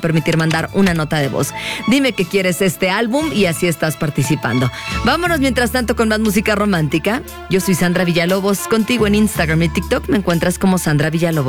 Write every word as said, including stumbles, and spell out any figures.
permitir mandar una nota de voz. Dime que quieres este álbum y así estás participando. Vámonos mientras tanto con más música romántica. Yo soy Sandra Villalobos, contigo en Instagram y TikTok me encuentras como Sandra Villalobos.